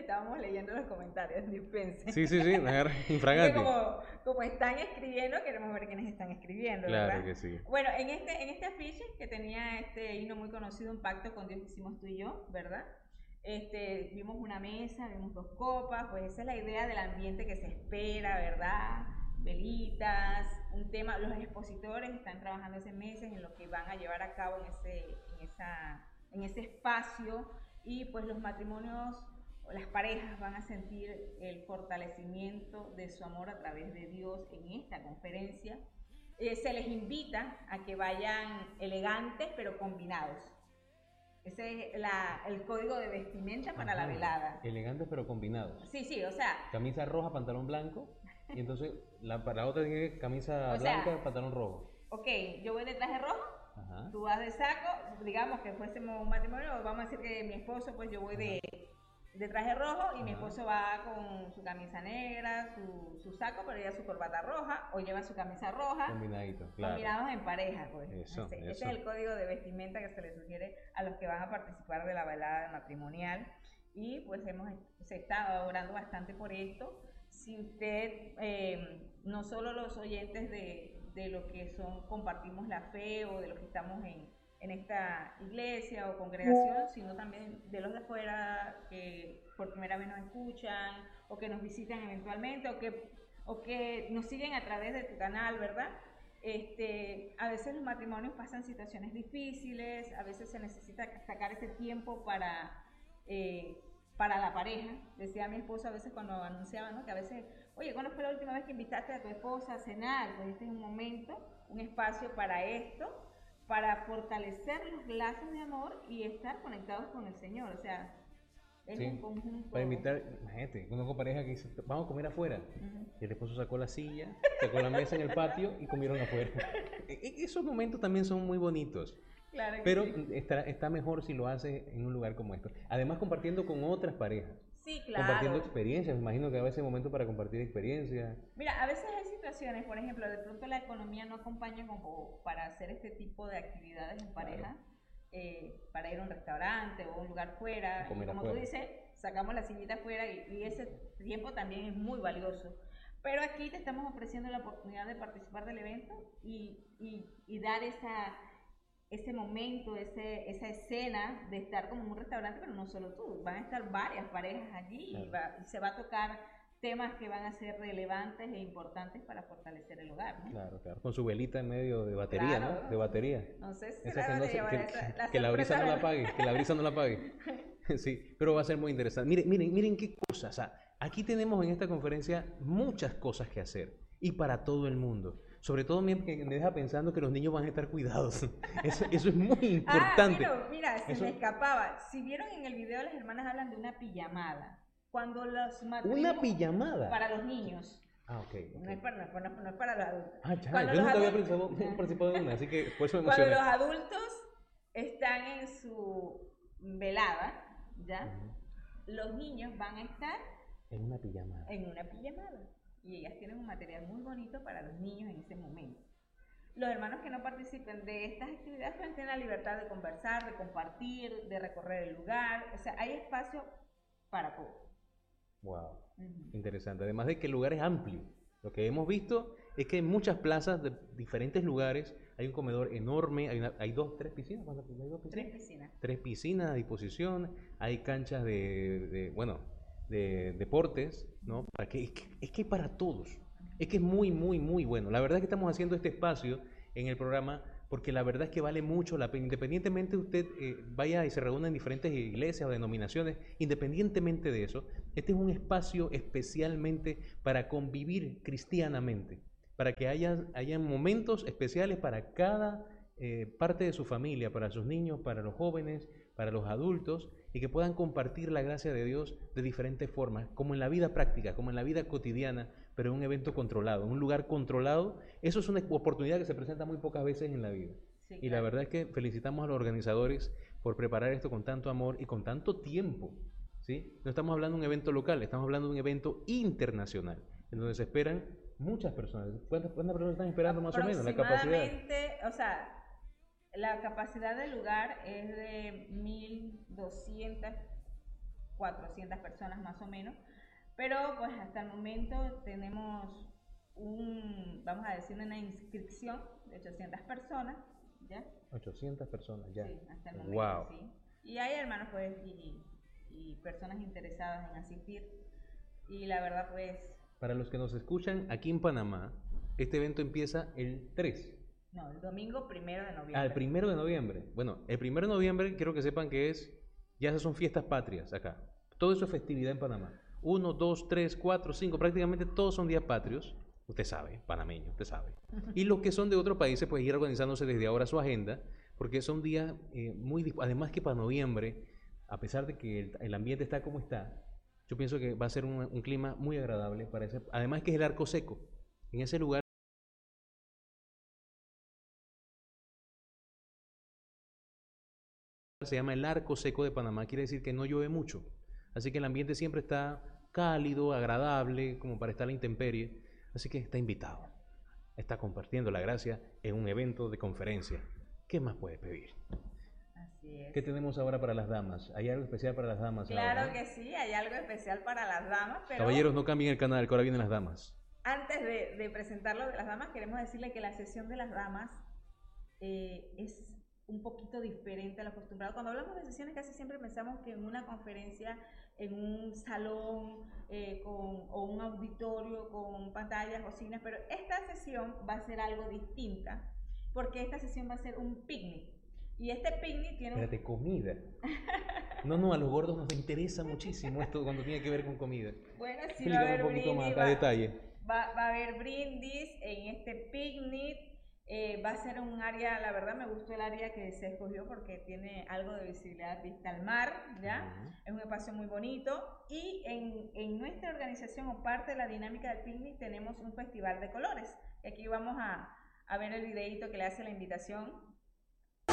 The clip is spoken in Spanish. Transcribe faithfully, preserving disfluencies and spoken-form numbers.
estábamos leyendo los comentarios, dispense. Sí, sí, sí, infragante. Como, como están escribiendo, queremos ver quiénes están escribiendo, Claro ¿verdad? que sí. Bueno, en este, en este afiche que tenía este himno muy conocido, Un pacto con Dios que hicimos tú y yo, ¿verdad? Este, vimos una mesa, vimos dos copas, pues esa es la idea del ambiente que se espera, ¿verdad? Velitas, un tema, los expositores están trabajando ese meses en lo que van a llevar a cabo en ese, en esa, en ese espacio, y pues los matrimonios o las parejas van a sentir el fortalecimiento de su amor a través de Dios en esta conferencia. Eh, se les invita a que vayan elegantes pero combinados. Ese es la, el código de vestimenta para Ajá, la velada. Elegantes pero combinados. Sí, sí, o sea... Camisa roja, pantalón blanco, y entonces la, para la otra tiene camisa o sea, blanca, pantalón rojo. Ok, yo voy de traje rojo, Ajá. tú vas de saco, digamos que fuésemos un matrimonio, vamos a decir que mi esposo, pues yo voy de, de traje rojo y Ajá. mi esposo va con su camisa negra, su, su saco, pero lleva su corbata roja, o lleva su camisa roja. Combinadito, claro. Combinados en pareja, pues. Eso, ese, eso. ese es el código de vestimenta que se le sugiere a los que van a participar de la velada matrimonial. Y pues hemos se está orando bastante por esto. Si usted, eh, no solo los oyentes de, de lo que son, compartimos la fe, o de los que estamos en, en esta iglesia o congregación, sino también de los de afuera que por primera vez nos escuchan, o que nos visitan eventualmente, o que, o que nos siguen a través de tu canal, ¿verdad? Este, a veces los matrimonios pasan situaciones difíciles, a veces se necesita sacar ese tiempo para... Eh, para la pareja. Decía mi esposo a veces cuando anunciaba, ¿no? Que a veces, oye, ¿cuándo fue la última vez que invitaste a tu esposa a cenar? Pues este es un momento, un espacio para esto, para fortalecer los lazos de amor y estar conectados con el Señor. O sea, es sí, un conjunto. Para invitar, imagínate, conozco pareja que dice, vamos a comer afuera. Uh-huh. Y el esposo sacó la silla, sacó la mesa en el patio y comieron afuera. Esos momentos también son muy bonitos. Claro que Pero sí. está, está mejor si lo hace en un lugar como este. Además, compartiendo con otras parejas. Sí, claro. Compartiendo experiencias. Me imagino que a veces es momento para compartir experiencias. Mira, a veces hay situaciones, por ejemplo, de pronto la economía no acompaña como para hacer este tipo de actividades en pareja, claro. eh, para ir a un restaurante o a un lugar fuera. Y como afuera. Tú dices, sacamos la sillita afuera y, y ese tiempo también es muy valioso. Pero aquí te estamos ofreciendo la oportunidad de participar del evento y, y, y dar esa... ese momento, ese, esa escena de estar como en un restaurante, pero no solo tú, van a estar varias parejas allí, claro. y, va, y se va a tocar temas que van a ser relevantes e importantes para fortalecer el hogar, ¿no? Claro, claro, con su velita en medio de batería, claro. ¿no? De batería. No sé si esa que, no se, que, esa, la, que la brisa no la apague, que la brisa no la apague. Sí, pero va a ser muy interesante. Miren, miren, miren qué cosas. O sea, aquí tenemos en esta conferencia muchas cosas que hacer y para todo el mundo. Sobre todo me deja pensando que los niños van a estar cuidados. Eso, eso es muy importante. Ah, pero mira, se eso... me escapaba. Si vieron en el video, las hermanas hablan de una pijamada. Cuando los matrimonios... ¿Una pijamada? Para los niños. Ah, ok. okay. No, es para, no, es para, no es para los adultos. Ah, ya, cuando yo nunca adultos... había pensado, participado en una, así que por eso me emocioné. Cuando los adultos están en su velada, ¿ya? Uh-huh. Los niños van a estar... En una pijamada. En una pijamada. Y ellas tienen un material muy bonito para los niños en ese momento. Los hermanos que no participen de estas actividades pueden tener la libertad de conversar, de compartir, de recorrer el lugar. O sea, hay espacio para todo. Wow, uh-huh. Interesante. Además de que el lugar es amplio. Lo que hemos visto es que en muchas plazas de diferentes lugares hay un comedor enorme, hay, una, hay dos, tres piscinas, ¿hay dos piscinas? Tres piscinas. Tres piscinas a disposición, hay canchas de, de bueno, de deportes, ¿no? Para que, es, que, es que para todos, es que es muy, muy, muy bueno. La verdad es que estamos haciendo este espacio en el programa porque la verdad es que vale mucho la pena, independientemente usted eh, vaya y se reúna en diferentes iglesias o denominaciones, independientemente de eso, este es un espacio especialmente para convivir cristianamente, para que haya, haya momentos especiales para cada eh, parte de su familia, para sus niños, para los jóvenes, para los adultos, y que puedan compartir la gracia de Dios de diferentes formas, como en la vida práctica, como en la vida cotidiana, pero en un evento controlado, en un lugar controlado. Eso es una oportunidad que se presenta muy pocas veces en la vida. Sí, y claro. La verdad es que felicitamos a los organizadores por preparar esto con tanto amor y con tanto tiempo, ¿sí? No estamos hablando de un evento local, estamos hablando de un evento internacional, en donde se esperan muchas personas. ¿Cuántas, cuántas personas están esperando más o menos? La capacidad. O sea, la capacidad del lugar es de mil doscientas cuatrocientas personas más o menos, pero pues hasta el momento tenemos un, vamos a decir, una inscripción de ochocientas personas, ¿ya? ochocientas personas, ya. Sí, hasta el momento, Wow. sí. Y hay hermanos, pues, y, y personas interesadas en asistir. Y la verdad, pues... Para los que nos escuchan aquí en Panamá, este evento empieza el tres. No, el domingo primero de noviembre. Ah, el primero de noviembre. Bueno, el primero de noviembre quiero que sepan que es, ya esas son fiestas patrias acá. Todo eso es festividad en Panamá. Uno, dos, tres, cuatro, cinco, prácticamente todos son días patrios. Usted sabe, panameño, usted sabe. Y los que son de otros países, pues ir organizándose desde ahora su agenda, porque son días eh, muy... Además que para noviembre, a pesar de que el, el ambiente está como está, yo pienso que va a ser un, un clima muy agradable para ese... Además que es el Arco Seco. En ese lugar se llama el Arco Seco de Panamá, quiere decir que no llueve mucho. Así que el ambiente siempre está cálido, agradable, como para estar a la intemperie. Así que está invitado. Está compartiendo la gracia en un evento de conferencia. ¿Qué más puede pedir? Así es. ¿Qué tenemos ahora para las damas? ¿Hay algo especial para las damas? Claro ahora, ¿no? que sí, hay algo especial para las damas, pero... Caballeros, no cambien el canal, que ahora vienen las damas. Antes de, de presentar lo de las damas, queremos decirle que la sesión de las damas eh, es un poquito diferente a lo acostumbrado. Cuando hablamos de sesiones casi siempre pensamos que en una conferencia, en un salón eh, con, o un auditorio con pantallas, bocinas, pero esta sesión va a ser algo distinta porque esta sesión va a ser un picnic. Y este picnic tiene... Espérate, comida. No, no, a los gordos nos interesa muchísimo esto cuando tiene que ver con comida. Bueno, sí va a Explícame haber un poquito brindis, más a va, detalle. va, va a haber brindis en este picnic. Eh, va a ser un área, la verdad me gustó el área que se escogió porque tiene algo de visibilidad vista al mar, ¿ya? Uh-huh. Es un espacio muy bonito y en, en nuestra organización o parte de la dinámica del picnic tenemos un festival de colores. Y aquí vamos a, a ver el videito que le hace la invitación